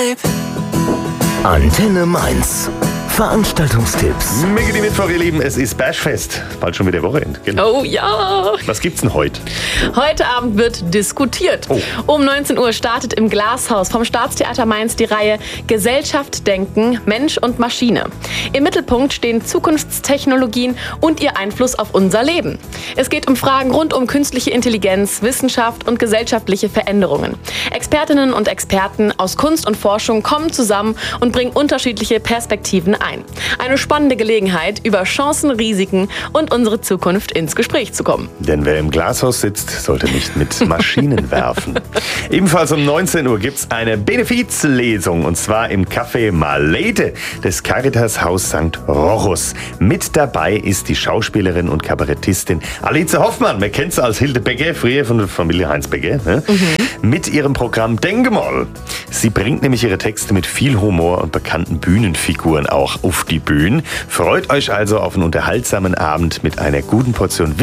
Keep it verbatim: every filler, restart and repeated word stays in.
Vibe. Antenne Mainz. Veranstaltungstipps. Mega die Mittwoch, ihr Lieben, es ist Bashfest. Bald schon wieder Wochenende. Genau. Oh ja! Was gibt's denn heute? Heute Abend wird diskutiert. Oh. Um neunzehn Uhr startet im Glashaus vom Staatstheater Mainz die Reihe Gesellschaft denken, Mensch und Maschine. Im Mittelpunkt stehen Zukunftstechnologien und ihr Einfluss auf unser Leben. Es geht um Fragen rund um künstliche Intelligenz, Wissenschaft und gesellschaftliche Veränderungen. Expertinnen und Experten aus Kunst und Forschung kommen zusammen und bringen unterschiedliche Perspektiven ein. Eine spannende Gelegenheit, über Chancen, Risiken und unsere Zukunft ins Gespräch zu kommen. Denn wer im Glashaus sitzt, sollte nicht mit Maschinen werfen. Ebenfalls um neunzehn Uhr gibt's eine Benefizlesung, und zwar im Café Malete des Caritas Haus Sankt Rochus. Mit dabei ist die Schauspielerin und Kabarettistin Alice Hoffmann. Man kennt sie als Hilde Becker, früher von der Familie Heinz Becker. Ne? Mhm. Mit ihrem Programm Denke mal. Sie bringt nämlich ihre Texte mit viel Humor und bekannten Bühnenfiguren auch auf die Bühne. Freut euch also auf einen unterhaltsamen Abend mit einer guten Portion